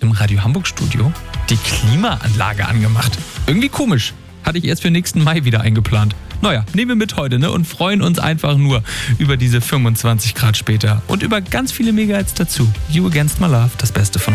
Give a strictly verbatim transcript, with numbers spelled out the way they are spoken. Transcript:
im Radio Hamburg Studio die Klimaanlage angemacht. Irgendwie komisch. Hatte ich erst für nächsten Mai wieder eingeplant. Naja, nehmen wir mit heute, ne? Und freuen uns einfach nur über diese fünfundzwanzig Grad später. Und über ganz viele Megahits dazu. You Against My Love, das Beste von